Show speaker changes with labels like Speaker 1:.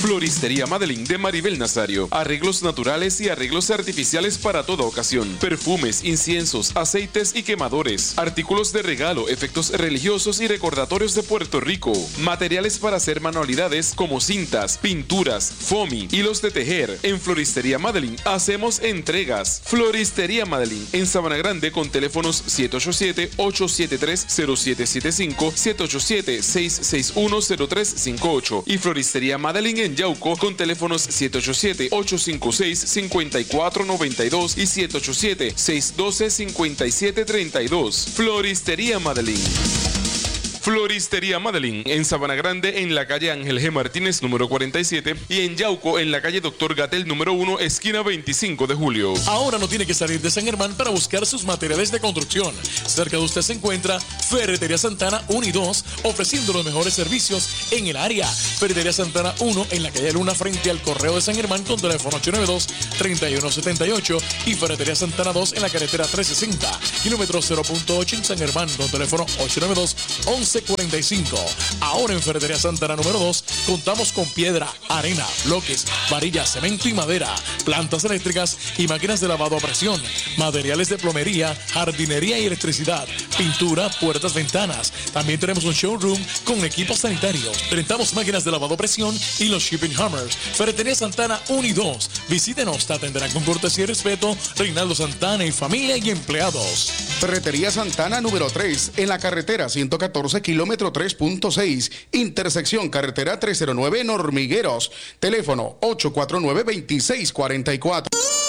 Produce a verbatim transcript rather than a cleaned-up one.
Speaker 1: Floristería Madeline de Maribel Nazario. Arreglos naturales y arreglos artificiales para toda ocasión. Perfumes, inciensos, aceites y quemadores. Artículos de regalo, efectos religiosos y recordatorios de Puerto Rico. Materiales para hacer manualidades como cintas, pinturas, foamy, hilos de tejer. En Floristería Madeline hacemos entregas. Floristería Madeline en Sabana Grande con teléfonos siete ocho siete, ocho siete tres, cero siete siete cinco, siete ocho siete, seis seis uno, cero tres cinco ocho y Floristería Madeline en Yauco con teléfonos siete ocho siete, ocho cinco seis, cinco cuatro nueve dos y siete ocho siete, seis uno dos, cinco siete tres dos. Floristería Madeline. Floristería Madeline en Sabana Grande en la calle Ángel G. Martínez número cuarenta y siete y en Yauco en la calle Doctor Gatel número uno esquina veinticinco de julio.
Speaker 2: Ahora no tiene que salir de San Germán para buscar sus materiales de construcción. Cerca de usted se encuentra Ferretería Santana uno y dos ofreciendo los mejores servicios en el área. Ferretería Santana uno en la calle Luna frente al Correo de San Germán con teléfono ocho nueve dos, tres uno siete ocho y Ferretería Santana dos en la carretera trescientos sesenta kilómetro cero punto ocho en San Germán con teléfono ocho nueve dos, once cuarenta y cinco. Ahora en Ferretería Santana número dos contamos con piedra, arena, bloques, varillas, cemento y madera, plantas eléctricas y máquinas de lavado a presión, materiales de plomería, jardinería y electricidad, pintura, puertas, ventanas. También tenemos un showroom con equipos sanitarios. Rentamos máquinas de lavado a presión y los shipping hammers. Ferretería Santana uno y dos. Visítenos, te atenderán con cortesía y respeto. Reinaldo Santana y familia y empleados.
Speaker 3: Ferretería Santana número tres en la carretera ciento catorce kilómetro tres punto seis, intersección carretera trescientos nueve en Hormigueros. Teléfono ocho cuatro nueve, dos seis cuatro cuatro.